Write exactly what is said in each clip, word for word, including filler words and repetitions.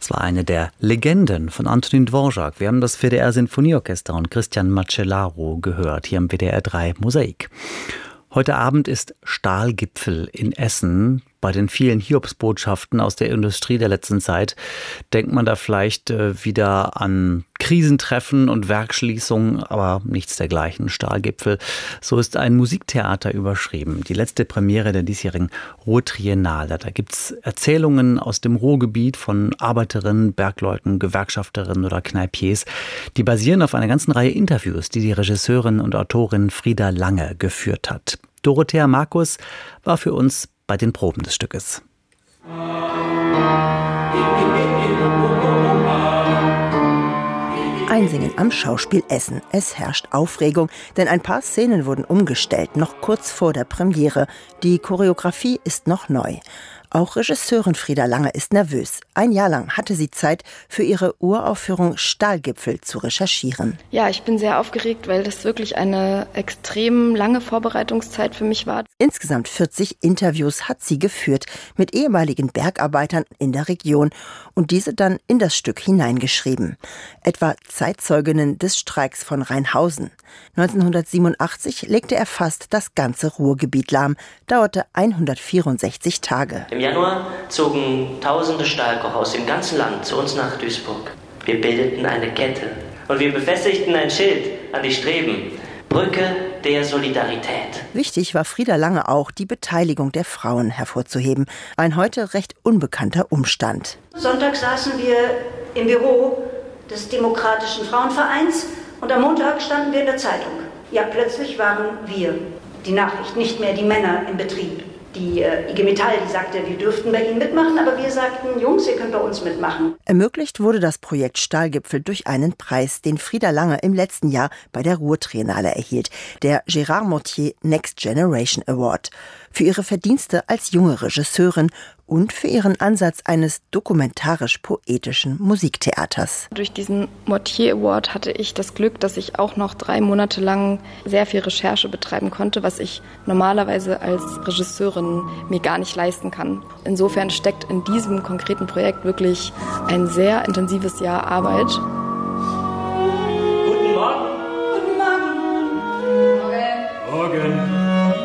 Es war eine der Legenden von Antonín Dvořák. Wir haben das W D R-Sinfonieorchester und Christian Macellaro gehört, hier im W D R drei Mosaik. Heute Abend ist Stahlgipfel in Essen. Bei den vielen Hiobsbotschaften aus der Industrie der letzten Zeit denkt man da vielleicht äh, wieder an Krisentreffen und Werksschließungen, aber nichts dergleichen. Stahlgipfel, so ist ein Musiktheater überschrieben. Die letzte Premiere der diesjährigen Ruhrtriennale. Da gibt's Erzählungen aus dem Ruhrgebiet von Arbeiterinnen, Bergleuten, Gewerkschafterinnen oder Kneipiers. Die basieren auf einer ganzen Reihe Interviews, die die Regisseurin und Autorin Frieda Lange geführt hat. Dorothea Markus war für uns bei den Proben des Stückes. Einsingen am Schauspiel Essen. Es herrscht Aufregung, denn ein paar Szenen wurden umgestellt, noch kurz vor der Premiere. Die Choreografie ist noch neu. Auch Regisseurin Frieda Lange ist nervös. Ein Jahr lang hatte sie Zeit, für ihre Uraufführung Stahlgipfel zu recherchieren. Ja, ich bin sehr aufgeregt, weil das wirklich eine extrem lange Vorbereitungszeit für mich war. Insgesamt vierzig Interviews hat sie geführt mit ehemaligen Bergarbeitern in der Region und diese dann in das Stück hineingeschrieben. Etwa Zeitzeuginnen des Streiks von Rheinhausen. neunzehnhundertsiebenundachtzig legte er fast das ganze Ruhrgebiet lahm, dauerte hundertvierundsechzig Tage. Im Januar zogen tausende Stahlkocher aus dem ganzen Land zu uns nach Duisburg. Wir bildeten eine Kette und wir befestigten ein Schild an die Streben. Brücke der Solidarität. Wichtig war Frieda Lange auch, die Beteiligung der Frauen hervorzuheben. Ein heute recht unbekannter Umstand. Sonntag saßen wir im Büro des Demokratischen Frauenvereins und am Montag standen wir in der Zeitung. Ja, plötzlich waren wir die Nachricht, nicht mehr die Männer im Betrieb. Die äh, I G Metall, die sagte, wir dürften bei Ihnen mitmachen, aber wir sagten, Jungs, ihr könnt bei uns mitmachen. Ermöglicht wurde das Projekt Stahlgipfel durch einen Preis, den Frieda Lange im letzten Jahr bei der Ruhrtriennale erhielt, der Gérard Mortier Next Generation Award, für ihre Verdienste als junge Regisseurin und für ihren Ansatz eines dokumentarisch-poetischen Musiktheaters. Durch diesen Mortier Award hatte ich das Glück, dass ich auch noch drei Monate lang sehr viel Recherche betreiben konnte, was ich normalerweise als Regisseurin mir gar nicht leisten kann. Insofern steckt in diesem konkreten Projekt wirklich ein sehr intensives Jahr Arbeit. Guten Morgen. Guten Morgen. Morgen.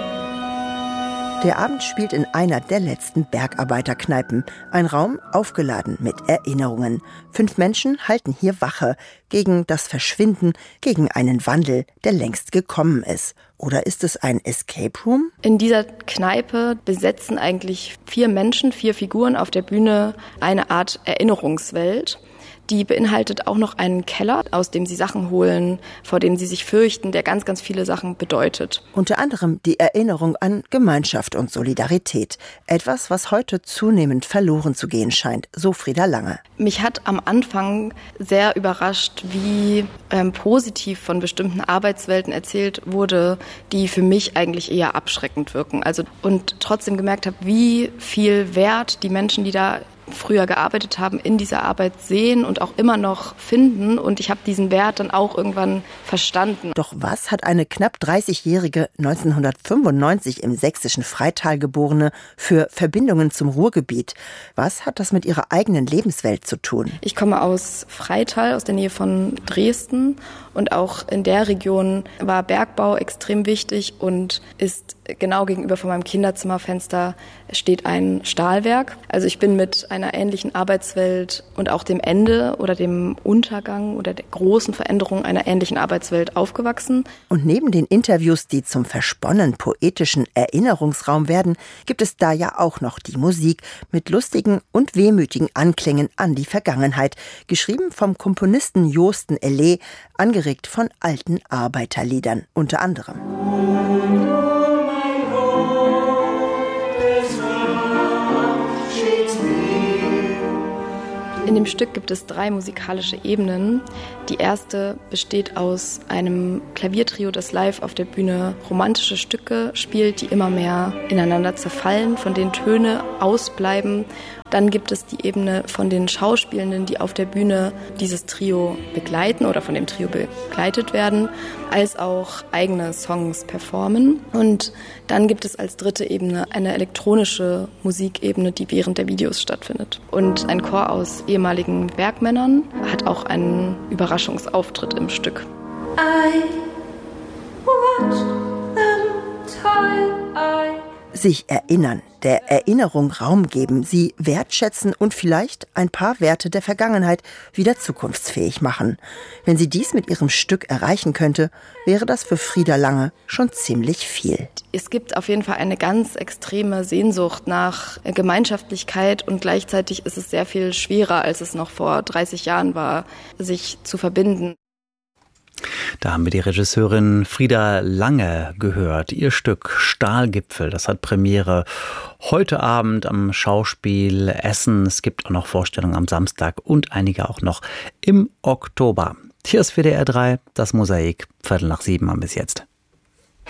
Der Abend spielt in einer der letzten Bergarbeiterkneipen. Ein Raum aufgeladen mit Erinnerungen. Fünf Menschen halten hier Wache gegen das Verschwinden, gegen einen Wandel, der längst gekommen ist. Oder ist es ein Escape Room? In dieser Kneipe besetzen eigentlich vier Menschen, vier Figuren auf der Bühne eine Art Erinnerungswelt. Die beinhaltet auch noch einen Keller, aus dem sie Sachen holen, vor dem sie sich fürchten, der ganz, ganz viele Sachen bedeutet. Unter anderem die Erinnerung an Gemeinschaft und Solidarität. Etwas, was heute zunehmend verloren zu gehen scheint, so Frieda Lange. Mich hat am Anfang sehr überrascht, wie ähm, positiv von bestimmten Arbeitswelten erzählt wurde, die für mich eigentlich eher abschreckend wirken. Also, und trotzdem gemerkt habe, wie viel Wert die Menschen, die da früher gearbeitet haben, in dieser Arbeit sehen und auch immer noch finden. Und ich habe diesen Wert dann auch irgendwann verstanden. Doch was hat eine knapp dreißigjährige, neunzehnhundertfünfundneunzig im sächsischen Freital geborene, für Verbindungen zum Ruhrgebiet? Was hat das mit ihrer eigenen Lebenswelt zu tun? Ich komme aus Freital, aus der Nähe von Dresden. Und auch in der Region war Bergbau extrem wichtig und ist genau gegenüber von meinem Kinderzimmerfenster steht ein Stahlwerk. Also ich bin mit einer ähnlichen Arbeitswelt und auch dem Ende oder dem Untergang oder der großen Veränderung einer ähnlichen Arbeitswelt aufgewachsen. Und neben den Interviews, die zum versponnen poetischen Erinnerungsraum werden, gibt es da ja auch noch die Musik mit lustigen und wehmütigen Anklängen an die Vergangenheit, geschrieben vom Komponisten Joosten Elle, angeregt von alten Arbeiterliedern unter anderem. In dem Stück gibt es drei musikalische Ebenen. Die erste besteht aus einem Klaviertrio, das live auf der Bühne romantische Stücke spielt, die immer mehr ineinander zerfallen, von denen Töne ausbleiben Dann gibt es die Ebene von den Schauspielenden, die auf der Bühne dieses Trio begleiten oder von dem Trio begleitet werden, als auch eigene Songs performen. Und dann gibt es als dritte Ebene eine elektronische Musikebene, die während der Videos stattfindet. Und ein Chor aus ehemaligen Bergmännern hat auch einen Überraschungsauftritt im Stück. I watched them toil, I Sich erinnern, der Erinnerung Raum geben, sie wertschätzen und vielleicht ein paar Werte der Vergangenheit wieder zukunftsfähig machen. Wenn sie dies mit ihrem Stück erreichen könnte, wäre das für Frieda Lange schon ziemlich viel. Es gibt auf jeden Fall eine ganz extreme Sehnsucht nach Gemeinschaftlichkeit und gleichzeitig ist es sehr viel schwerer, als es noch vor dreißig Jahren war, sich zu verbinden. Da haben wir die Regisseurin Frieda Lange gehört. Ihr Stück Stahlgipfel, das hat Premiere heute Abend am Schauspiel Essen. Es gibt auch noch Vorstellungen am Samstag und einige auch noch im Oktober. Hier ist W D R drei, das Mosaik. Viertel nach sieben haben wir es jetzt.